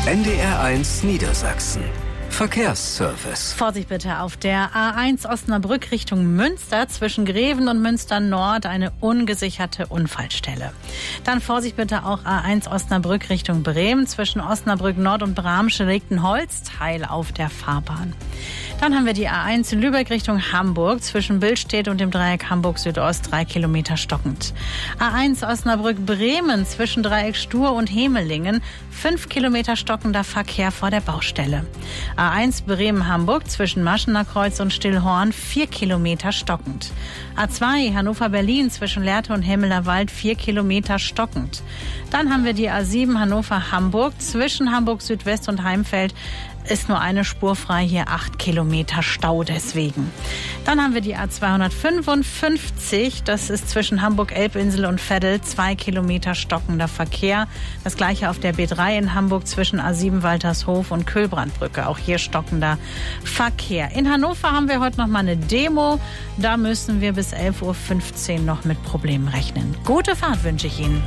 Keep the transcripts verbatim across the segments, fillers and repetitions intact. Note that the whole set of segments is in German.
N D R eins Niedersachsen. Verkehrsservice. Vorsicht bitte auf der A eins Osnabrück Richtung Münster zwischen Greven und Münster Nord eine ungesicherte Unfallstelle. Dann Vorsicht bitte auch A eins Osnabrück Richtung Bremen zwischen Osnabrück Nord und Bramsche liegt ein Holzteil auf der Fahrbahn. Dann haben wir die A eins in Lübeck Richtung Hamburg zwischen Billstedt und dem Dreieck Hamburg Südost drei Kilometer stockend. A eins Osnabrück Bremen zwischen Dreieck Stur und Hemelingen fünf Kilometer stockender Verkehr vor der Baustelle. A eins Bremen-Hamburg zwischen Maschener Kreuz und Stillhorn vier Kilometer stockend. A zwei Hannover-Berlin zwischen Lehrte und Hemmeler Wald vier Kilometer stockend. Dann haben wir die A sieben Hannover-Hamburg zwischen Hamburg Südwest und Heimfeld. Ist nur eine Spur frei, hier acht Kilometer Stau deswegen. Dann haben wir die A zweihundertfünfundfünfzig, das ist zwischen Hamburg-Elbinsel und Veddel, zwei Kilometer stockender Verkehr. Das gleiche auf der B drei in Hamburg zwischen A sieben Waltershof und Kühlbrandbrücke, auch hier stockender Verkehr. In Hannover haben wir heute noch mal eine Demo, da müssen wir bis elf Uhr fünfzehn noch mit Problemen rechnen. Gute Fahrt wünsche ich Ihnen.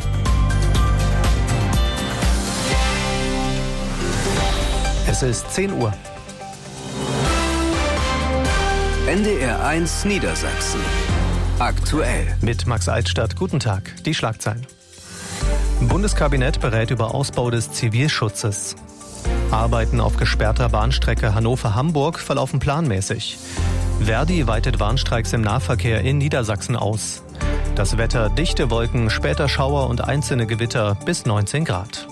Es ist zehn Uhr. N D R eins Niedersachsen. Aktuell. Mit Max Altstadt. Guten Tag. Die Schlagzeilen. Bundeskabinett berät über Ausbau des Zivilschutzes. Arbeiten auf gesperrter Bahnstrecke Hannover-Hamburg verlaufen planmäßig. Verdi weitet Warnstreiks im Nahverkehr in Niedersachsen aus. Das Wetter: dichte Wolken, später Schauer und einzelne Gewitter bis neunzehn Grad.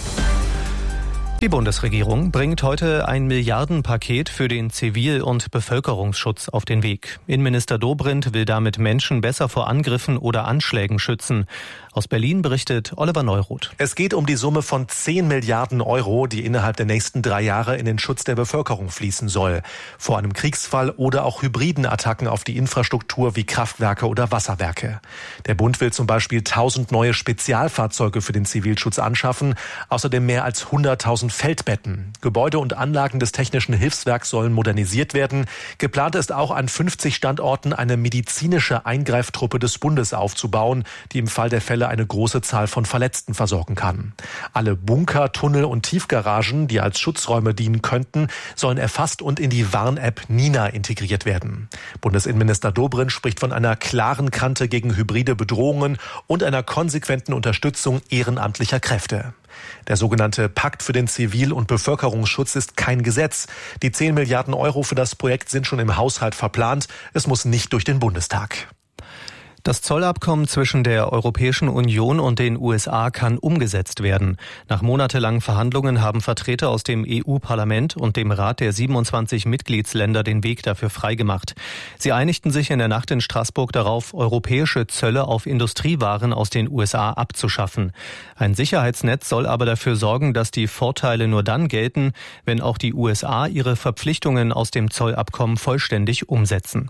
Die Bundesregierung bringt heute ein Milliardenpaket für den Zivil- und Bevölkerungsschutz auf den Weg. Innenminister Dobrindt will damit Menschen besser vor Angriffen oder Anschlägen schützen. Aus Berlin berichtet Oliver Neuroth. Es geht um die Summe von zehn Milliarden Euro, die innerhalb der nächsten drei Jahre in den Schutz der Bevölkerung fließen soll. Vor einem Kriegsfall oder auch hybriden Attacken auf die Infrastruktur wie Kraftwerke oder Wasserwerke. Der Bund will zum Beispiel tausend neue Spezialfahrzeuge für den Zivilschutz anschaffen, außerdem mehr als hunderttausend Feldbetten. Gebäude und Anlagen des Technischen Hilfswerks sollen modernisiert werden. Geplant ist auch, an fünfzig Standorten eine medizinische Eingreiftruppe des Bundes aufzubauen, die im Fall der Fälle eine große Zahl von Verletzten versorgen kann. Alle Bunker, Tunnel und Tiefgaragen, die als Schutzräume dienen könnten, sollen erfasst und in die Warn-App Nina integriert werden. Bundesinnenminister Dobrindt spricht von einer klaren Kante gegen hybride Bedrohungen und einer konsequenten Unterstützung ehrenamtlicher Kräfte. Der sogenannte Pakt für den Zivil- und Bevölkerungsschutz ist kein Gesetz. Die zehn Milliarden Euro für das Projekt sind schon im Haushalt verplant. Es muss nicht durch den Bundestag. Das Zollabkommen zwischen der Europäischen Union und den U S A kann umgesetzt werden. Nach monatelangen Verhandlungen haben Vertreter aus dem E U-Parlament und dem Rat der siebenundzwanzig Mitgliedsländer den Weg dafür freigemacht. Sie einigten sich in der Nacht in Straßburg darauf, europäische Zölle auf Industriewaren aus den U S A abzuschaffen. Ein Sicherheitsnetz soll aber dafür sorgen, dass die Vorteile nur dann gelten, wenn auch die U S A ihre Verpflichtungen aus dem Zollabkommen vollständig umsetzen.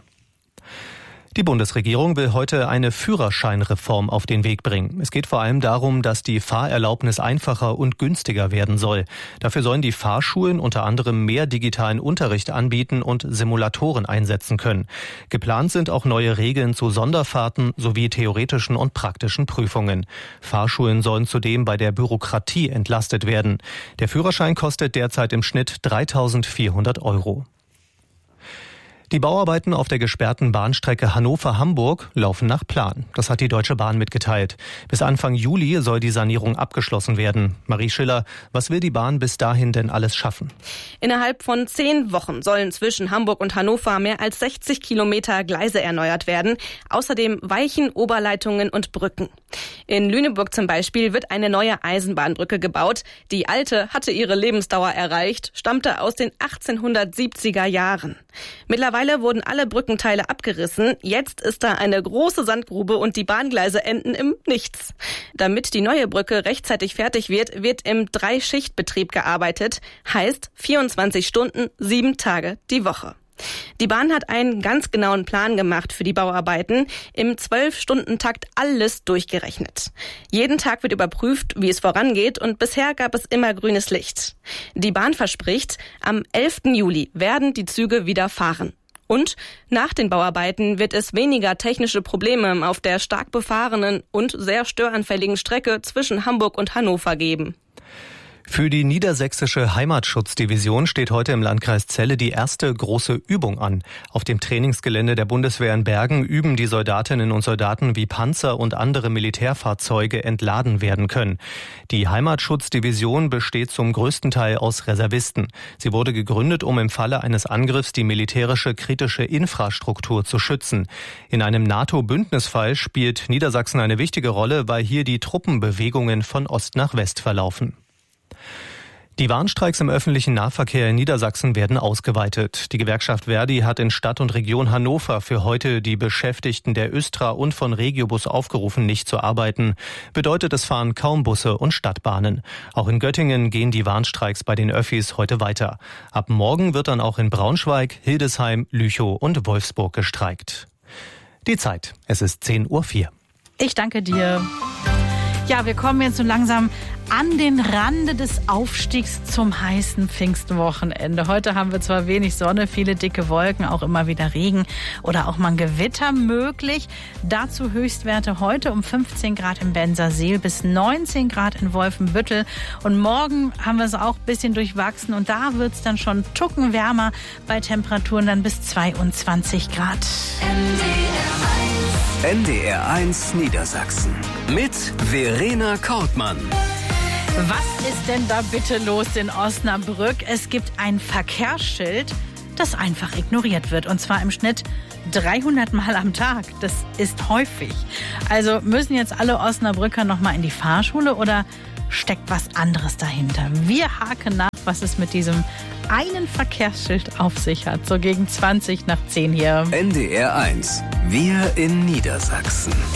Die Bundesregierung will heute eine Führerscheinreform auf den Weg bringen. Es geht vor allem darum, dass die Fahrerlaubnis einfacher und günstiger werden soll. Dafür sollen die Fahrschulen unter anderem mehr digitalen Unterricht anbieten und Simulatoren einsetzen können. Geplant sind auch neue Regeln zu Sonderfahrten sowie theoretischen und praktischen Prüfungen. Fahrschulen sollen zudem bei der Bürokratie entlastet werden. Der Führerschein kostet derzeit im Schnitt dreitausendvierhundert Euro. Die Bauarbeiten auf der gesperrten Bahnstrecke Hannover-Hamburg laufen nach Plan. Das hat die Deutsche Bahn mitgeteilt. Bis Anfang Juli soll die Sanierung abgeschlossen werden. Marie Schiller, was will die Bahn bis dahin denn alles schaffen? Innerhalb von zehn Wochen sollen zwischen Hamburg und Hannover mehr als sechzig Kilometer Gleise erneuert werden. Außerdem Weichen, Oberleitungen und Brücken. In Lüneburg zum Beispiel wird eine neue Eisenbahnbrücke gebaut. Die alte hatte ihre Lebensdauer erreicht, stammte aus den achtzehnhundertsiebziger Jahren. Mittlerweile wurden alle Brückenteile abgerissen. Jetzt ist da eine große Sandgrube und die Bahngleise enden im Nichts. Damit die neue Brücke rechtzeitig fertig wird, wird im Drei-Schicht-Betrieb gearbeitet. Heißt vierundzwanzig Stunden, sieben Tage die Woche. Die Bahn hat einen ganz genauen Plan gemacht für die Bauarbeiten. Im zwölf-Stunden-Takt alles durchgerechnet. Jeden Tag wird überprüft, wie es vorangeht, und bisher gab es immer grünes Licht. Die Bahn verspricht, am elften Juli werden die Züge wieder fahren. Und nach den Bauarbeiten wird es weniger technische Probleme auf der stark befahrenen und sehr störanfälligen Strecke zwischen Hamburg und Hannover geben. Für die niedersächsische Heimatschutzdivision steht heute im Landkreis Celle die erste große Übung an. Auf dem Trainingsgelände der Bundeswehr in Bergen üben die Soldatinnen und Soldaten, wie Panzer und andere Militärfahrzeuge entladen werden können. Die Heimatschutzdivision besteht zum größten Teil aus Reservisten. Sie wurde gegründet, um im Falle eines Angriffs die militärische kritische Infrastruktur zu schützen. In einem NATO-Bündnisfall spielt Niedersachsen eine wichtige Rolle, weil hier die Truppenbewegungen von Ost nach West verlaufen. Die Warnstreiks im öffentlichen Nahverkehr in Niedersachsen werden ausgeweitet. Die Gewerkschaft Verdi hat in Stadt und Region Hannover für heute die Beschäftigten der Östra und von Regiobus aufgerufen, nicht zu arbeiten. Bedeutet, es fahren kaum Busse und Stadtbahnen. Auch in Göttingen gehen die Warnstreiks bei den Öffis heute weiter. Ab morgen wird dann auch in Braunschweig, Hildesheim, Lüchow und Wolfsburg gestreikt. Die Zeit. Es ist zehn Uhr vier. Ich danke dir. Ja, wir kommen jetzt so langsam an den Rande des Aufstiegs zum heißen Pfingstwochenende. Heute haben wir zwar wenig Sonne, viele dicke Wolken, auch immer wieder Regen oder auch mal ein Gewitter möglich. Dazu Höchstwerte heute um fünfzehn Grad in Bensersiel bis neunzehn Grad in Wolfenbüttel. Und morgen haben wir es auch ein bisschen durchwachsen und da wird es dann schon tucken wärmer bei Temperaturen dann bis zweiundzwanzig Grad. N D R eins Niedersachsen mit Verena Kortmann. Was ist denn da bitte los in Osnabrück? Es gibt ein Verkehrsschild, das einfach ignoriert wird. Und zwar im Schnitt dreihundert Mal am Tag. Das ist häufig. Also müssen jetzt alle Osnabrücker noch mal in die Fahrschule oder steckt was anderes dahinter? Wir haken nach, was es mit diesem einen Verkehrsschild auf sich hat. So gegen zwanzig nach zehn hier. N D R eins. Wir in Niedersachsen.